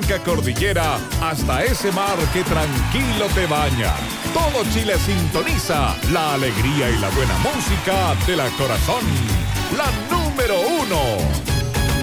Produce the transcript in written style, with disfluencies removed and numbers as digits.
auténtica cordillera hasta ese mar que tranquilo te baña. Todo Chile sintoniza la alegría y la buena música de la Corazón. La número 1.